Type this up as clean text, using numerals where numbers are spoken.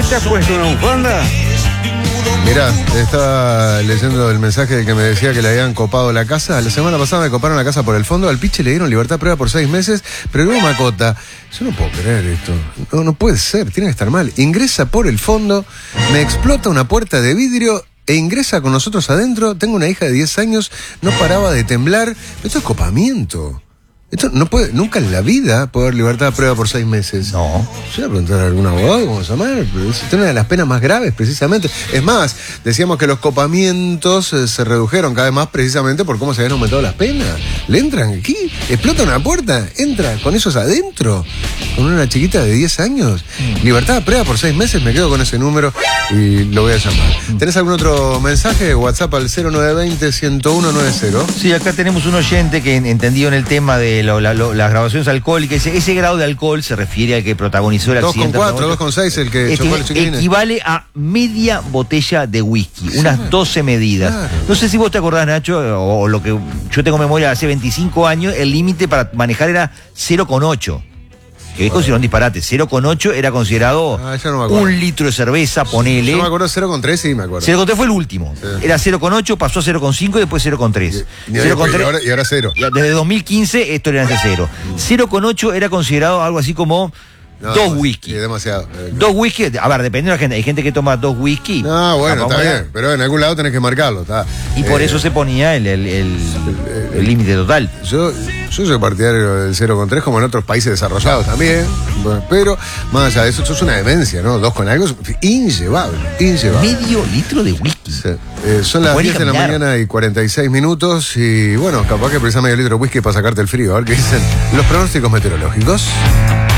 ¿Te has puesto una bufanda? Mirá, estaba leyendo el mensaje de que me decía que le habían copado la casa. La semana pasada me coparon la casa por el fondo. Al piche le dieron libertad de prueba por 6 meses, pero luego Macota. Yo no puedo creer esto. No puede ser, tiene que estar mal. Ingresa por el fondo, me explota una puerta de vidrio e ingresa con nosotros adentro. Tengo una hija de 10 años, no paraba de temblar. Esto es copamiento. Esto no puede, nunca en la vida puede haber libertad de prueba por 6 meses. No. Yo voy a preguntar a algún abogado cómo se llama, pero es una de las penas más graves, precisamente. Es más, decíamos que los copamientos se redujeron cada vez más precisamente por cómo se habían aumentado las penas. Le entran aquí, explota una puerta, entra con esos adentro, con una chiquita de 10 años. Libertad de prueba por 6 meses, me quedo con ese número y lo voy a llamar. ¿Tenés algún otro mensaje? WhatsApp al 0920-10190. Sí, acá tenemos un oyente que entendió en el tema de las grabaciones alcohólicas. Ese grado de alcohol se refiere al que protagonizó el accidente. 2,4, 2,6 el que chocó el chiquilín. Equivale a media botella de whisky, unas 12 medidas. Claro. No sé si vos te acordás, Nacho, o lo que yo tengo memoria hace 25 años, el límite para manejar era 0,8. Que es considerado un disparate. 0,8 era considerado yo no me acuerdo. 1 litro de cerveza, ponele. Yo me acuerdo 0,3, sí me acuerdo. 0,3 fue el último. Sí. Era 0,8, pasó a 0,5 y después 0,3. Y ahora 0. Desde 2015 esto era de 0. 0,8 era considerado algo así como 2 whisky. Sí, demasiado. 2 whisky, a ver, dependiendo de la gente. Hay gente que toma 2 whisky. No, bueno, está bien, pero en algún lado tenés que marcarlo. Está. Y por eso se ponía el límite total. Yo soy partidario del 0,3 como en otros países desarrollados también. Bueno, pero más allá de eso es una demencia, ¿no? 2 con algo es inllevable. Medio litro de whisky. Sí. Son las 10 de la mañana y 46 minutos y bueno, capaz que precisas medio litro de whisky para sacarte el frío. A ver qué dicen los pronósticos meteorológicos.